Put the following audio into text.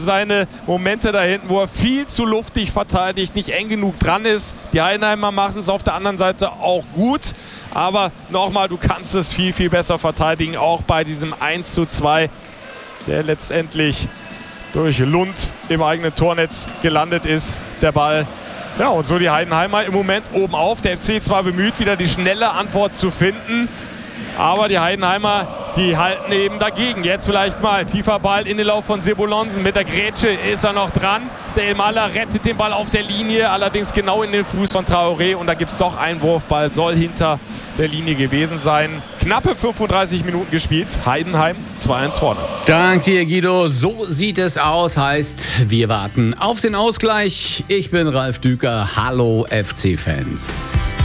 seine Momente da hinten, wo er viel zu luftig verteidigt, nicht eng genug dran ist. Die Heidenheimer machen es auf der anderen Seite auch gut. Aber nochmal, du kannst es viel, viel besser verteidigen, auch bei diesem 1:2, der letztendlich durch Lund im eigenen Tornetz gelandet ist, der Ball. Ja, und so die Heidenheimer im Moment oben auf. Der FC zwar bemüht, wieder die schnelle Antwort zu finden, aber die Heidenheimer, die halten eben dagegen. Jetzt vielleicht mal tiefer Ball in den Lauf von Sebolonsen. Mit der Grätsche ist er noch dran. Der Elmaler rettet den Ball auf der Linie, allerdings genau in den Fuß von Traoré. Und da gibt es doch einen Wurfball, soll hinter der Linie gewesen sein. Knappe 35 Minuten gespielt. Heidenheim 2-1 vorne. Danke dir, Guido. So sieht es aus. Heißt, wir warten auf den Ausgleich. Ich bin Ralf Düker. Hallo FC-Fans.